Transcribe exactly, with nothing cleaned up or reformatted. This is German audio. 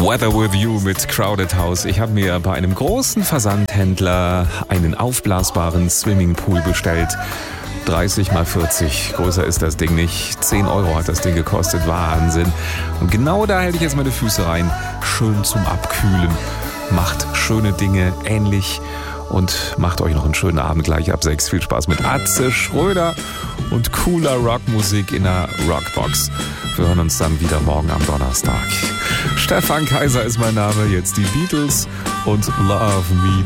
Weather With You mit Crowded House. Ich habe mir bei einem großen Versandhändler einen aufblasbaren Swimmingpool bestellt. dreißig mal vierzig, größer ist das Ding nicht. zehn Euro hat das Ding gekostet, Wahnsinn. Und genau da hätte ich jetzt meine Füße rein. Schön zum Abkühlen. Macht schöne Dinge ähnlich und macht euch noch einen schönen Abend gleich ab sechs. Viel Spaß mit Atze Schröder und cooler Rockmusik in der Rockbox. Wir hören uns dann wieder morgen am Donnerstag. Stefan Kaiser ist mein Name, jetzt die Beatles und Love Me